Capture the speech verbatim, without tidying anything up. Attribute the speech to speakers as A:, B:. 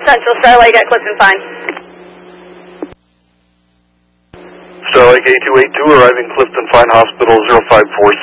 A: Central Starlight at Clifton Fine.
B: Starlight A two eight two arriving Clifton Fine Hospital zero five four